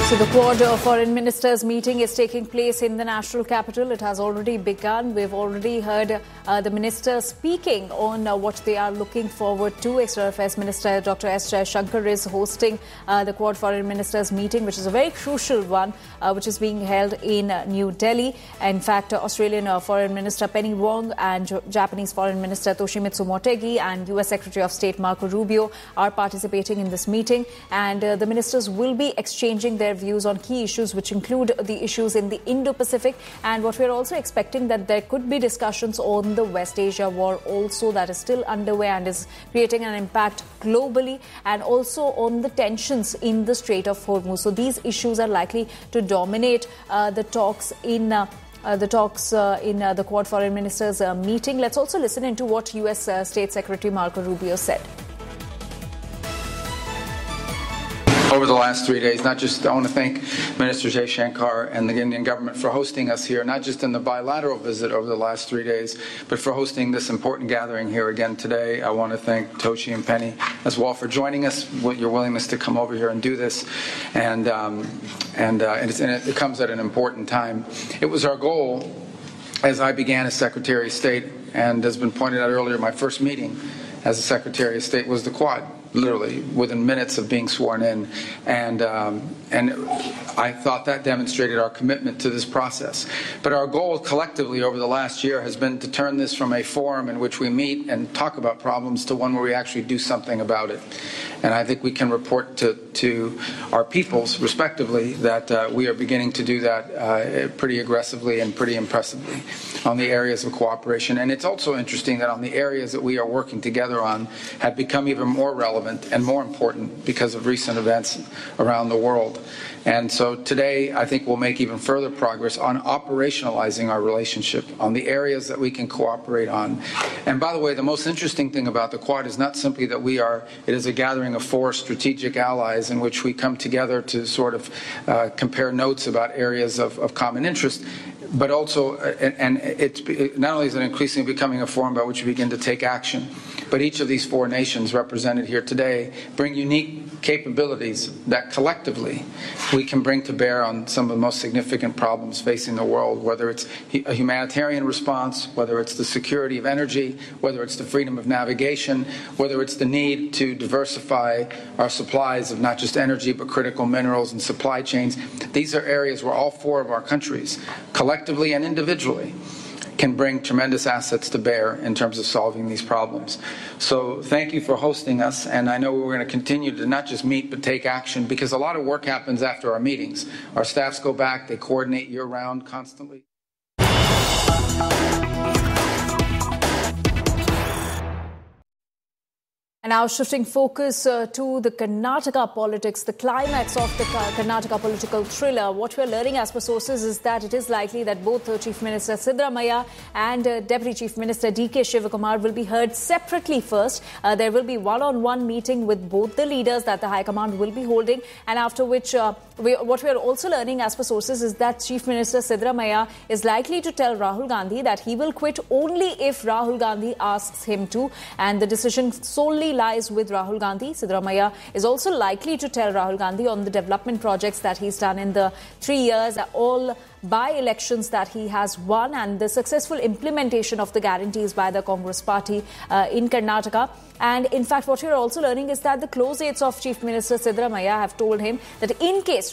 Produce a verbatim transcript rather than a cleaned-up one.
So the Quad Foreign Ministers meeting is taking place in the national capital. It has already begun. We've already heard uh, the ministers speaking on uh, what they are looking forward to. External Affairs Minister Doctor S. Jaishankar is hosting uh, the Quad Foreign Ministers meeting, which is a very crucial one, uh, which is being held in uh, New Delhi. In fact, uh, Australian uh, Foreign Minister Penny Wong and J- Japanese Foreign Minister Toshimitsu Motegi and U S Secretary of State Marco Rubio are participating in this meeting. And uh, the ministers will be exchanging their views on key issues, which include the issues in the Indo-Pacific. And what we're also expecting that there could be discussions on the West Asia war also, that is still underway and is creating an impact globally, and also on the tensions in the Strait of Hormuz. So these issues are likely to dominate uh, the talks in uh, Uh, the talks uh, in uh, the Quad Foreign Ministers uh, meeting. Let's also listen into what U S uh, State Secretary Marco Rubio said. Over the last three days, not just, I want to thank Minister Jaishankar and the Indian government for hosting us here, not just in the bilateral visit over the last three days, but for hosting this important gathering here again today. I want to thank Toshi and Penny as well for joining us, your willingness to come over here and do this. And, um, and, uh, and, it's, and it comes at an important time. It was our goal, as I began as Secretary of State, and has been pointed out earlier, my first meeting as a Secretary of State was the Quad. Literally within minutes of being sworn in, and um, and I thought that demonstrated our commitment to this process. But our goal collectively over the last year has been to turn this from a forum in which we meet and talk about problems to one where we actually do something about it. And I think we can report to, to our peoples, respectively, that uh, we are beginning to do that uh, pretty aggressively and pretty impressively on the areas of cooperation. And it's also interesting that on the areas that we are working together on have become even more relevant and more important because of recent events around the world. And so today, I think we'll make even further progress on operationalizing our relationship on the areas that we can cooperate on. And by the way, the most interesting thing about the Quad is not simply that we are, it is a gathering of four strategic allies in which we come together to sort of uh, compare notes about areas of, of common interest, but also, and, and it's, it, not only is it increasingly becoming a forum by which we begin to take action, but each of these four nations represented here today bring unique capabilities that collectively we can bring to bear on some of the most significant problems facing the world, whether it's a humanitarian response, whether it's the security of energy, whether it's the freedom of navigation, whether it's the need to diversify our supplies of not just energy but critical minerals and supply chains. These are areas where all four of our countries, collectively and individually, can bring tremendous assets to bear in terms of solving these problems. So thank you for hosting us, and I know we're going to continue to not just meet but take action, because a lot of work happens after our meetings. Our staffs go back, they coordinate year-round constantly. And now shifting focus uh, to the Karnataka politics, the climax of the Karnataka political thriller. What we're learning as per sources is that it is likely that both uh, Chief Minister Siddaramaiah and uh, Deputy Chief Minister D K Shivakumar will be heard separately first. Uh, there will be one-on-one meeting with both the leaders that the High Command will be holding, and after which uh, we, what we are also learning as per sources is that Chief Minister Siddaramaiah is likely to tell Rahul Gandhi that he will quit only if Rahul Gandhi asks him to, and the decision solely lies with Rahul Gandhi. Siddaramaiah is also likely to tell Rahul Gandhi on the development projects that he's done in the three years, all by-elections that he has won, and the successful implementation of the guarantees by the Congress party uh, in Karnataka. And in fact, what we're also learning is that the close aides of Chief Minister Siddaramaiah have told him that in case